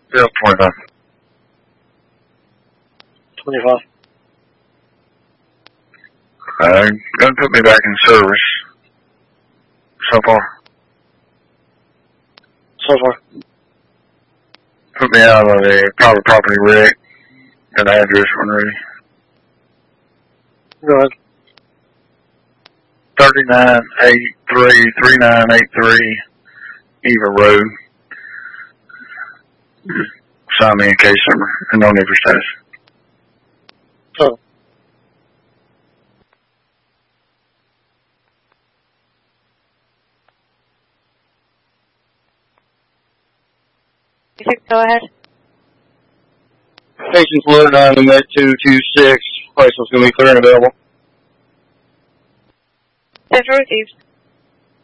Bill 25. 25. Gonna put me back in service. So far. So far. Put me out of a private property wreck. Got an address when ready. Go ahead. 3983 Eva Road. Sign me in case number and no need for status. So. Go ahead. Patient's loaded on the Med 226. Place was going to be clear and available. Central received.